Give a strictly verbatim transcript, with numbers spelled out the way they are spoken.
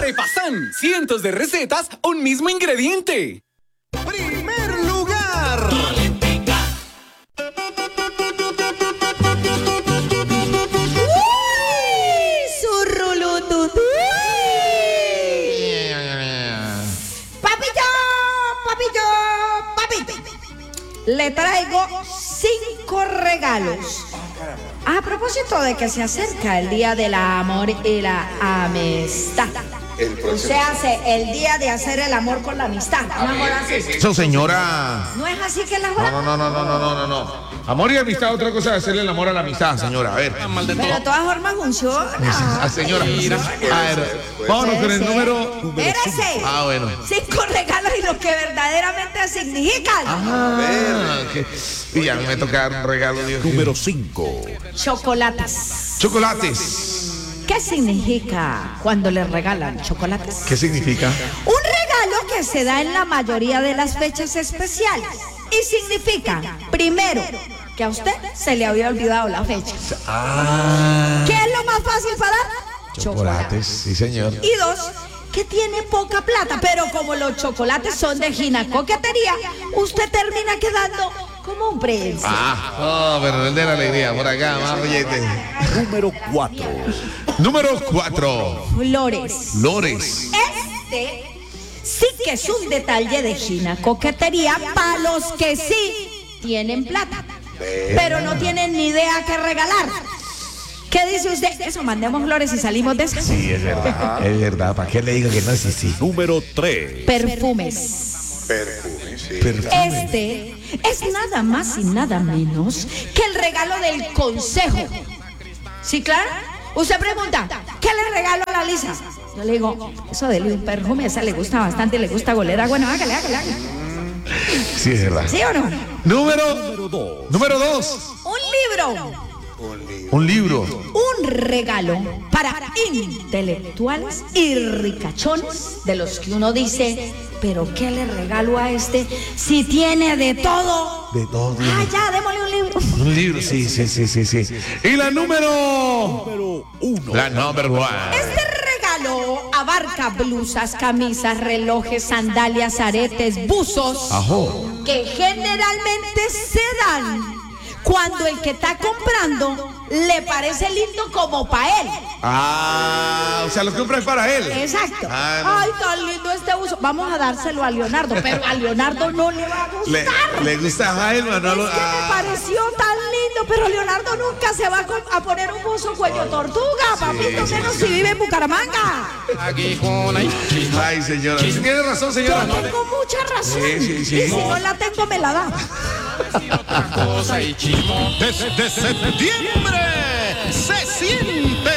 Arepasan, cientos de recetas, un mismo ingrediente. Primer lugar. Papito, papito, papito. Le traigo cinco regalos. A propósito de que se acerca el Día del Amor y la Amistad. Usted hace el día de hacer el amor con la amistad. Un amor así. Eso, señora. ¿No es así que es la No, hora? no, no, no, no, no, no, no, no. Amor y amistad, otra cosa es hacerle el amor a la amistad, señora. A ver. Pero de todas formas funciona. Ah, señora. A ver, vámonos con el número. Espérese. Ah, bueno. Cinco regalos y lo que verdaderamente significan. Ah, que- y a mí me toca dar un regalo, Dios. Número cinco. Chocolates. Chocolates. ¿Qué significa cuando le regalan chocolates? ¿Qué significa? Un regalo que se da en la mayoría de las fechas especiales. Y significa, primero, que a usted se le había olvidado la fecha. Ah. ¿Qué es lo más fácil para dar? Chocolates, sí, señor. Y dos, que tiene poca plata, pero como los chocolates son de Gina Coquetería, usted termina quedando como un príncipe. Ah, oh, pero el de la alegría, por acá, más billete. Número cuatro. Número cuatro. Flores. Lores. Este sí que es un detalle de Gina Coquetería para los que sí tienen plata, pero no tienen ni idea qué regalar. ¿Qué dice usted? Eso, mandemos flores y salimos de eso. Sí, es verdad, es verdad. ¿Para qué le digo que no? Sí, sí. Número tres. Perfumes. Perfume, sí. Perfume. Este es nada más y nada menos que el regalo del consejo. ¿Sí, claro? Usted pregunta, ¿qué le regalo a la Lisa? Yo le digo, eso de un perfume, esa le gusta bastante, le gusta golera. Bueno, hágale, hágale, hágale. Sí, es verdad. ¿Sí o no? Número. Número dos. Número dos. Un libro. Un libro. Un regalo para intelectuales y ricachones, de los que uno dice, pero ¿qué le regalo a este si tiene de todo? De todo. Ah, ya, démosle un libro. Un libro, sí, sí, sí, sí, sí. Y la número. Número uno. La number one. Este regalo abarca blusas, camisas, relojes, sandalias, aretes, buzos, Ajo. que generalmente se dan cuando el que está comprando le parece lindo como para él. Ah, o sea, lo compras para él. Exacto. Ah, no. Ay, tan lindo este buzo. Vamos a dárselo a Leonardo, pero a Leonardo no le va a Le, gustar. le gusta a Jaime, no Es lo. que me Ah. pareció tan lindo, pero Leonardo nunca se va a, co- a poner un buzo cuello tortuga, papito, menos si vive en Bucaramanga. Ay, señora. Sí, tiene razón, Yo señora. No, tengo mucha razón. Sí, sí, sí. Y si no la tengo, me la da. Desde septiembre se siente